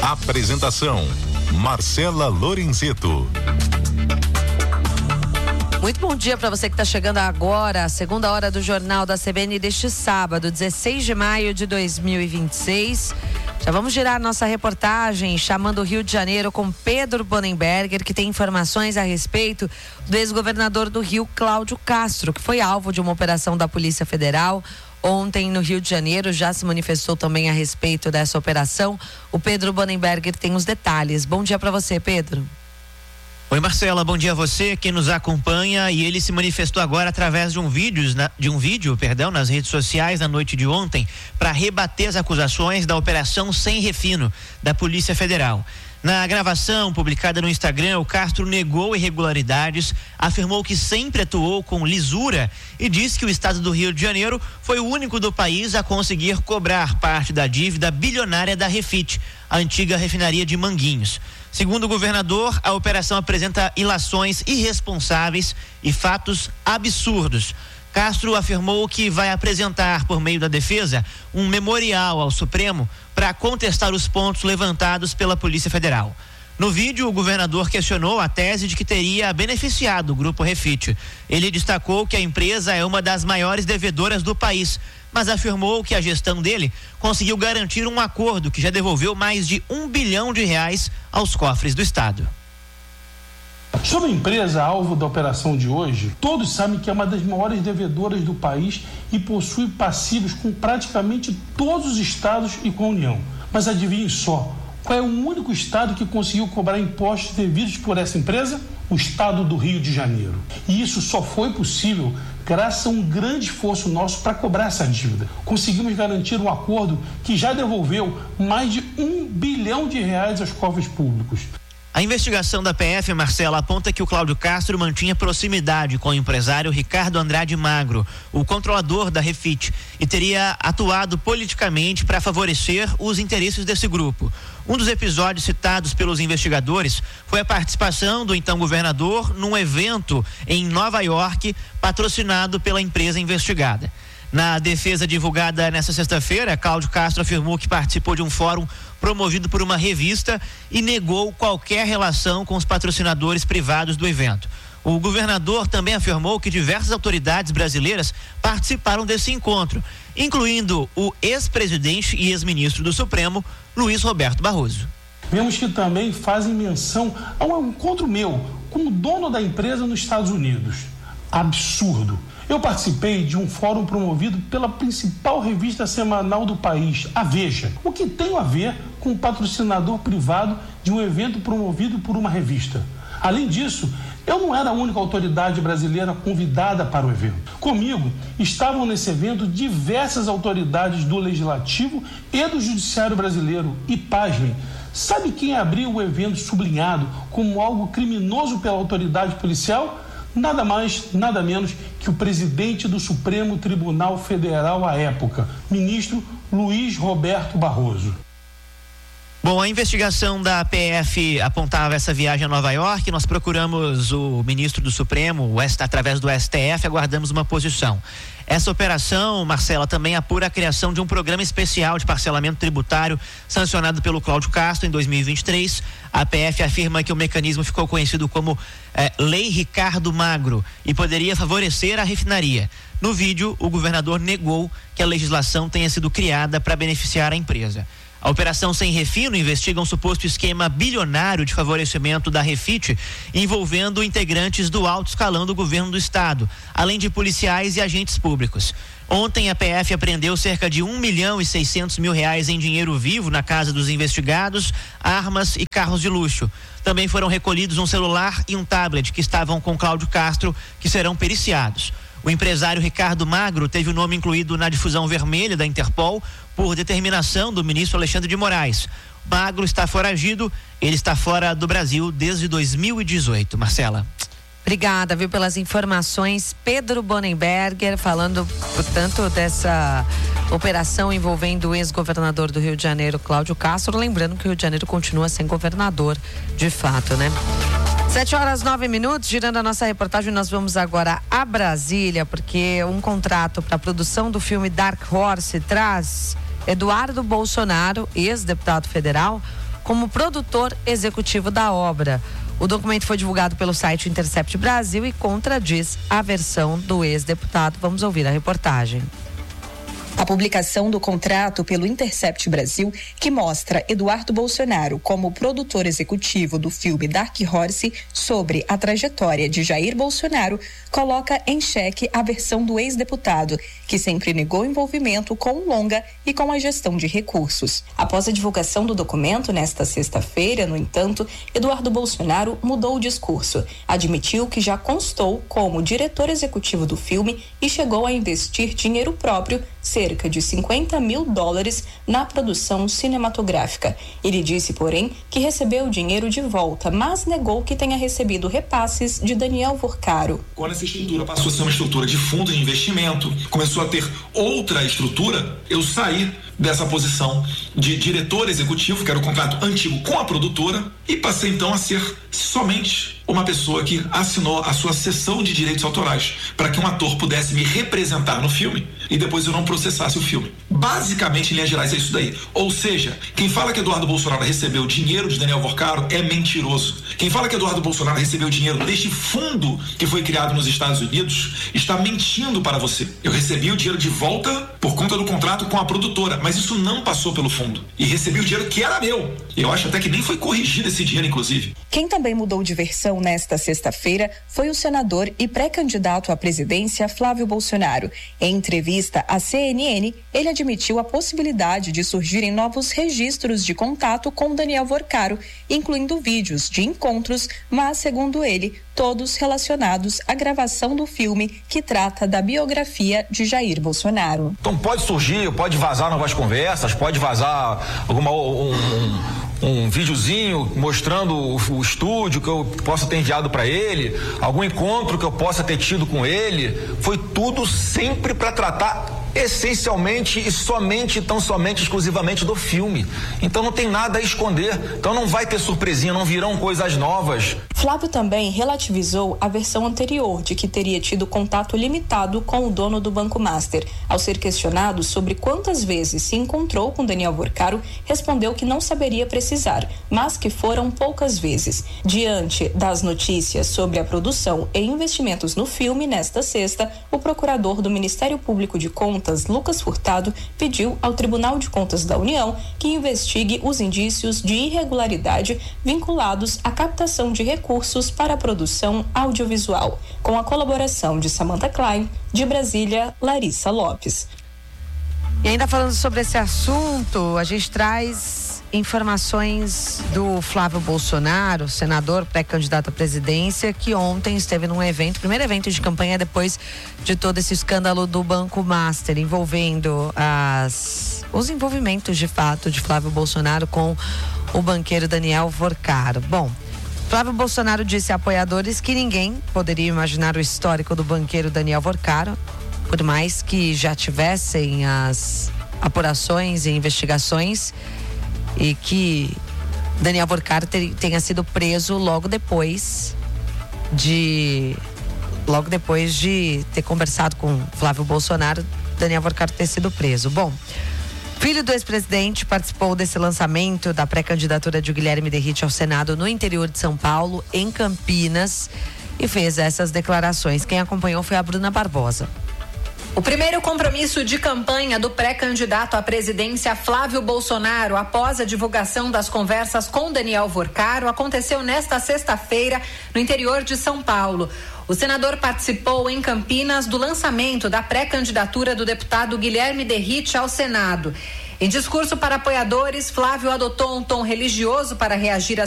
Apresentação: Marcela Lorenzeto. Muito bom dia para você que está chegando agora, a segunda hora do Jornal da CBN deste sábado, 16 de maio de 2026. Já vamos girar nossa reportagem chamando o Rio de Janeiro com Pedro Bonenberger, que tem informações a respeito do ex-governador do Rio, Cláudio Castro, que foi alvo de uma operação da Polícia Federal. Ontem no Rio de Janeiro já se manifestou também a respeito dessa operação. O Pedro Bonenberger tem os detalhes. Bom dia para você, Pedro. Oi, Marcela, bom dia a você, quem nos acompanha. E ele se manifestou agora através de um vídeo nas redes sociais na noite de ontem para rebater as acusações da Operação Sem Refino da Polícia Federal. Na gravação publicada no Instagram, o Castro negou irregularidades, afirmou que sempre atuou com lisura e disse que o estado do Rio de Janeiro foi o único do país a conseguir cobrar parte da dívida bilionária da Refit, a antiga refinaria de Manguinhos. Segundo o governador, a operação apresenta ilações irresponsáveis e fatos absurdos. Castro afirmou que vai apresentar, por meio da defesa, um memorial ao Supremo para contestar os pontos levantados pela Polícia Federal. No vídeo, o governador questionou a tese de que teria beneficiado o Grupo Refit. Ele destacou que a empresa é uma das maiores devedoras do país, mas afirmou que a gestão dele conseguiu garantir um acordo que já devolveu mais de R$1 bilhão aos cofres do Estado. Sobre a empresa alvo da operação de hoje, todos sabem que é uma das maiores devedoras do país e possui passivos com praticamente todos os estados e com a União. Mas adivinhe só, qual é o único estado que conseguiu cobrar impostos devidos por essa empresa? O estado do Rio de Janeiro. E isso só foi possível graças a um grande esforço nosso para cobrar essa dívida. Conseguimos garantir um acordo que já devolveu mais de R$1 bilhão aos cofres públicos. A investigação da PF, Marcela, aponta que o Cláudio Castro mantinha proximidade com o empresário Ricardo Andrade Magro, o controlador da Refit, e teria atuado politicamente para favorecer os interesses desse grupo. Um dos episódios citados pelos investigadores foi a participação do então governador num evento em Nova York, patrocinado pela empresa investigada. Na defesa divulgada nesta sexta-feira, Cláudio Castro afirmou que participou de um fórum promovido por uma revista e negou qualquer relação com os patrocinadores privados do evento. O governador também afirmou que diversas autoridades brasileiras participaram desse encontro, incluindo o ex-presidente e ex-ministro do Supremo, Luiz Roberto Barroso. Vemos que também fazem menção a um encontro meu com o dono da empresa nos Estados Unidos. Absurdo. Eu participei de um fórum promovido pela principal revista semanal do país, a Veja. O que tem a ver com o patrocinador privado de um evento promovido por uma revista? Além disso, eu não era a única autoridade brasileira convidada para o evento. Comigo estavam nesse evento diversas autoridades do Legislativo e do Judiciário brasileiro. E pasmem, sabe quem abriu o evento sublinhado como algo criminoso pela autoridade policial? Nada mais, nada menos que o presidente do Supremo Tribunal Federal à época, ministro Luiz Roberto Barroso. Bom, a investigação da PF apontava essa viagem a Nova York. Nós procuramos o ministro do Supremo, através do STF, aguardamos uma posição. Essa operação, Marcela, também apura a criação de um programa especial de parcelamento tributário sancionado pelo Cláudio Castro em 2023. A PF afirma que o mecanismo ficou conhecido como Lei Ricardo Magro e poderia favorecer a refinaria. No vídeo, o governador negou que a legislação tenha sido criada para beneficiar a empresa. A Operação Sem Refino investiga um suposto esquema bilionário de favorecimento da Refit, envolvendo integrantes do alto escalão do governo do estado, além de policiais e agentes públicos. Ontem a PF apreendeu cerca de R$1.600.000 em dinheiro vivo na casa dos investigados, armas e carros de luxo. Também foram recolhidos um celular e um tablet que estavam com Cláudio Castro, que serão periciados. O empresário Ricardo Magro teve o nome incluído na difusão vermelha da Interpol por determinação do ministro Alexandre de Moraes. Magro está foragido, ele está fora do Brasil desde 2018. Marcela. Obrigada, viu, pelas informações. Pedro Bonenberger falando, portanto, dessa operação envolvendo o ex-governador do Rio de Janeiro, Cláudio Castro. Lembrando que o Rio de Janeiro continua sem governador, de fato, né? 7h09, girando a nossa reportagem, nós vamos agora a Brasília, porque um contrato para a produção do filme Dark Horse traz Eduardo Bolsonaro, ex-deputado federal, como produtor executivo da obra. O documento foi divulgado pelo site Intercept Brasil e contradiz a versão do ex-deputado. Vamos ouvir a reportagem. A publicação do contrato pelo Intercept Brasil, que mostra Eduardo Bolsonaro como produtor executivo do filme Dark Horse sobre a trajetória de Jair Bolsonaro, coloca em xeque a versão do ex-deputado, que sempre negou envolvimento com o longa e com a gestão de recursos. Após a divulgação do documento nesta sexta-feira, no entanto, Eduardo Bolsonaro mudou o discurso. Admitiu que já constou como diretor executivo do filme e chegou a investir dinheiro próprio, cerca de $50 mil, na produção cinematográfica. Ele disse, porém, que recebeu o dinheiro de volta, mas negou que tenha recebido repasses de Daniel Vorcaro. Quando essa estrutura passou a ser uma estrutura de fundo de investimento, começou a ter outra estrutura, eu saí dessa posição de diretor executivo, que era o contrato antigo com a produtora, e passei então a ser somente uma pessoa que assinou a sua cessão de direitos autorais para que um ator pudesse me representar no filme e depois eu não processasse o filme. Basicamente, em linhas gerais, é isso daí. Ou seja, quem fala que Eduardo Bolsonaro recebeu dinheiro de Daniel Vorcaro é mentiroso. Quem fala que Eduardo Bolsonaro recebeu dinheiro deste fundo que foi criado nos Estados Unidos está mentindo para você. Eu recebi o dinheiro de volta por conta do contrato com a produtora, mas isso não passou pelo fundo. E recebi o dinheiro que era meu. Eu acho até que nem foi corrigido esse dinheiro, inclusive. Quem também mudou de versão nesta sexta-feira foi o senador e pré-candidato à presidência Flávio Bolsonaro. Em entrevista à CNN, ele admitiu a possibilidade de surgirem novos registros de contato com Daniel Vorcaro, incluindo vídeos de encontros, mas, segundo ele, todos relacionados à gravação do filme que trata da biografia de Jair Bolsonaro. Então pode surgir, pode vazar novas conversas, pode vazar um videozinho mostrando o estúdio que eu possa ter enviado para ele, algum encontro que eu possa ter tido com ele. Foi tudo sempre para tratar essencialmente e somente, tão somente, exclusivamente do filme. Então não tem nada a esconder. Então não vai ter surpresinha, não virão coisas novas. Flávio também relativizou a versão anterior de que teria tido contato limitado com o dono do Banco Master. Ao ser questionado sobre quantas vezes se encontrou com Daniel Vorcaro, respondeu que não saberia precisar, mas que foram poucas vezes. Diante das notícias sobre a produção e investimentos no filme, nesta sexta, o procurador do Ministério Público de Contas, Lucas Furtado, pediu ao Tribunal de Contas da União que investigue os indícios de irregularidade vinculados à captação de recursos para a produção audiovisual. Com a colaboração de Samantha Klein, de Brasília, Larissa Lopes. E ainda falando sobre esse assunto, a gente traz informações do Flávio Bolsonaro, senador pré-candidato à presidência, que ontem esteve num evento, primeiro evento de campanha depois de todo esse escândalo do Banco Master, envolvendo os envolvimentos de fato de Flávio Bolsonaro com o banqueiro Daniel Vorcaro. Bom, Flávio Bolsonaro disse a apoiadores que ninguém poderia imaginar o histórico do banqueiro Daniel Vorcaro, por mais que já tivessem as apurações e investigações, e que Daniel Vorcaro tenha sido preso logo depois de ter conversado com Flávio Bolsonaro, Daniel Vorcaro ter sido preso. Bom, filho do ex-presidente participou desse lançamento da pré-candidatura de Guilherme Derrite ao Senado no interior de São Paulo, em Campinas, e fez essas declarações. Quem acompanhou foi a Bruna Barbosa. O primeiro compromisso de campanha do pré-candidato à presidência Flávio Bolsonaro, após a divulgação das conversas com Daniel Vorcaro, aconteceu nesta sexta-feira no interior de São Paulo. O senador participou em Campinas do lançamento da pré-candidatura do deputado Guilherme Derrite ao Senado. Em discurso para apoiadores, Flávio adotou um tom religioso para reagir às